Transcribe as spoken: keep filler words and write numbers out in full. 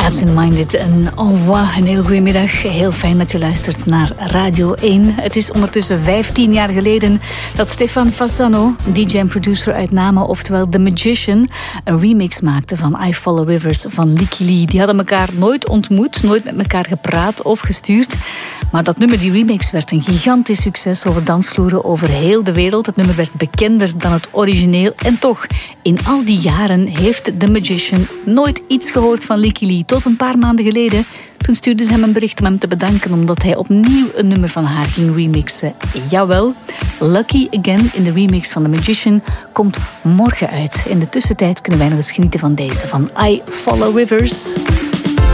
Absent-minded en au revoir, een heel goede middag. Heel fijn dat je luistert naar Radio één. Het is ondertussen vijftien jaar geleden dat Stefan Fasano, D J en producer uit Namen, oftewel The Magician, een remix maakte van I Follow Rivers van Licky Lee. Die hadden elkaar nooit ontmoet, nooit met elkaar gepraat of gestuurd. Maar dat nummer, die remix, werd een gigantisch succes over dansvloeren over heel de wereld. Het nummer werd bekender dan het origineel. En toch, in al die jaren heeft The Magician nooit iets gehoord van Licky Lee. Tot een paar maanden geleden. Toen stuurde ze hem een bericht om hem te bedanken omdat hij opnieuw een nummer van haar ging remixen. Jawel, Lucky Again in de remix van The Magician komt morgen uit. In de tussentijd kunnen wij nog eens genieten van deze, van I Follow Rivers.